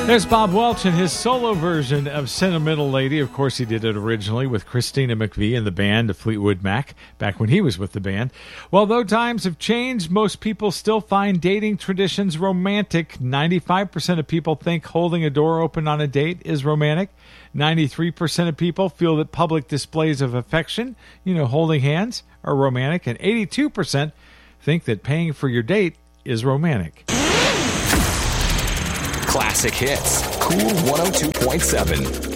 There's Bob Welch and his solo version of Sentimental Lady. Of course, he did it originally with Christina McVie and the band of Fleetwood Mac, back when he was with the band. Well, though times have changed, most people still find dating traditions romantic. 95% of people think holding a door open on a date is romantic. 93% of people feel that public displays of affection, holding hands, are romantic. And 82% think that paying for your date is romantic. Classic hits. Cool 102.7.